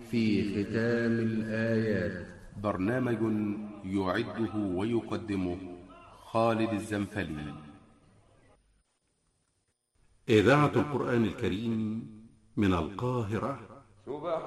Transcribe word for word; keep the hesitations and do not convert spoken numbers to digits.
في ختام الآيات. برنامج يعده ويقدمه خالد الزنفلي. إذاعة القرآن الكريم من القاهرة.